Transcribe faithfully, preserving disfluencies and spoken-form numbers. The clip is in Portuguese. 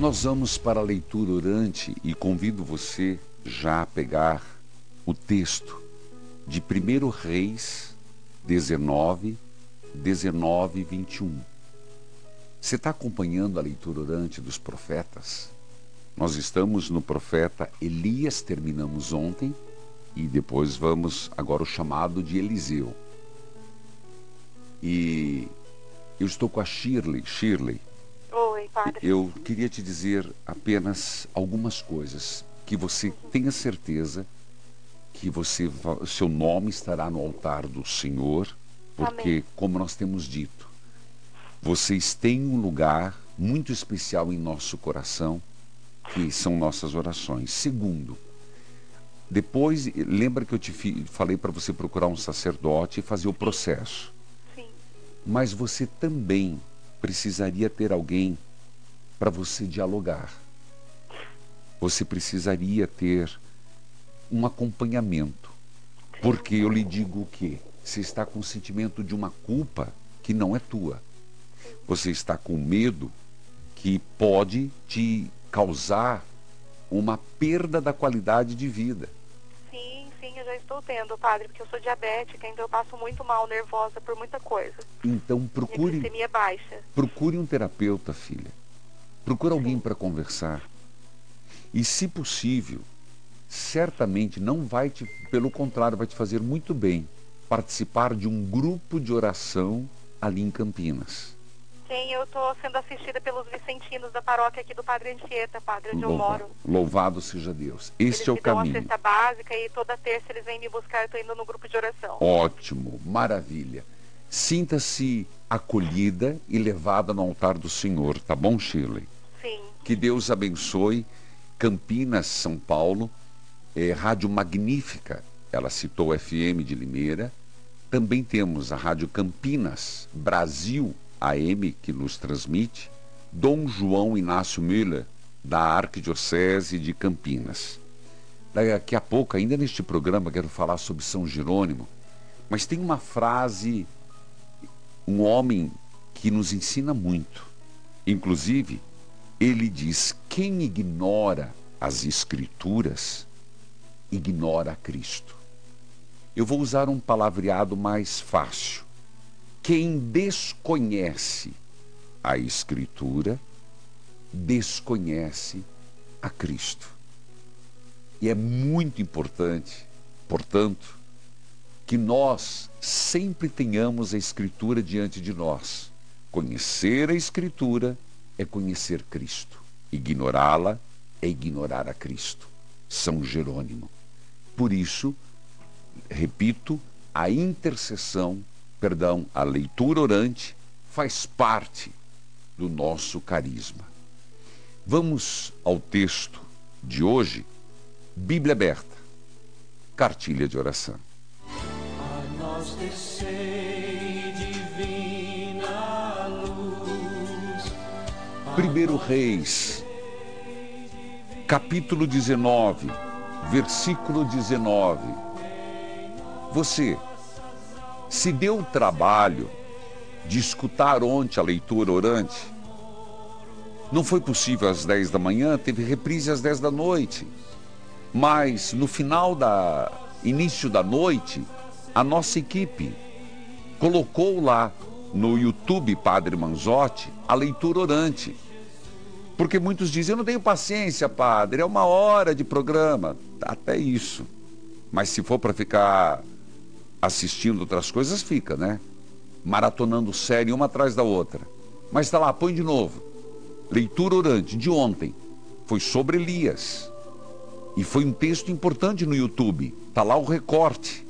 Nós vamos para a leitura orante e convido você já a pegar o texto de primeiro Reis dezenove, dezenove e vinte e um. Você está acompanhando a leitura orante dos profetas? Nós estamos no profeta Elias, terminamos ontem, e depois vamos agora o chamado de Eliseu. E eu estou com a Shirley. Shirley, Oi, padre. eu queria te dizer apenas algumas coisas, que você tenha certeza que você, seu nome estará no altar do Senhor, porque, Amém. como nós temos dito, vocês têm um lugar muito especial em nosso coração, que são nossas orações. Segundo, depois, lembra que eu te fi, falei para você procurar um sacerdote e fazer o processo. Sim. Mas você também precisaria ter alguém para você dialogar. Você precisaria ter um acompanhamento. Porque eu lhe digo o quê? Você está com o sentimento de uma culpa que não é tua. Você está com medo que pode te causar uma perda da qualidade de vida. Sim, sim, eu já estou tendo, padre, porque eu sou diabética, então eu passo muito mal, nervosa por muita coisa. Então Minha procure, glicemia é baixa. procure um terapeuta, filha. Procure alguém Sim. para conversar. E, se possível, certamente não vai te, pelo contrário, vai te fazer muito bem participar de um grupo de oração ali em Campinas. Sim, eu estou sendo assistida pelos vicentinos da paróquia aqui do Padre Anchieta, padre, onde eu Louva- moro. Louvado seja Deus. Este Eles é o me dão a caminho. cesta básica e toda terça eles vêm me buscar, eu estou indo no grupo de oração. Ótimo, maravilha. Sinta-se acolhida e levada no altar do Senhor, tá bom, Shirley? Sim, Que Deus abençoe. Campinas, São Paulo, é, Rádio Magnífica, ela citou o F M de Limeira. Também temos a Rádio Campinas, Brasil A M, que nos transmite, Dom João Inácio Müller, da Arquidiocese de Campinas. Daqui a pouco, ainda neste programa, quero falar sobre São Jerônimo, mas tem uma frase, um homem que nos ensina muito. Inclusive, ele diz: quem ignora as Escrituras, ignora a Cristo. Eu vou usar um palavreado mais fácil. Quem desconhece a Escritura, desconhece a Cristo. E é muito importante, portanto, que nós sempre tenhamos a Escritura diante de nós. Conhecer a Escritura é conhecer Cristo. Ignorá-la é ignorar a Cristo. São Jerônimo. Por isso, repito, a intercessão, perdão, a leitura orante faz parte do nosso carisma. Vamos ao texto de hoje, Bíblia aberta, cartilha de oração. A nós descei divina luz. Primeiro Reis, capítulo dezenove, versículo dezenove. Você se deu o trabalho de escutar ontem a leitura orante? Não foi possível às dez da manhã, teve reprise às dez da noite. Mas no final da início da noite, a nossa equipe colocou lá no YouTube Padre Manzotti a leitura orante. Porque muitos dizem: eu não tenho paciência, padre, é uma hora de programa. Até isso. Mas se for para ficar assistindo outras coisas, fica, né? Maratonando série uma atrás da outra. Mas está lá, põe de novo. Leitura orante de ontem. Foi sobre Elias. E foi um texto importante no YouTube. Está lá o recorte.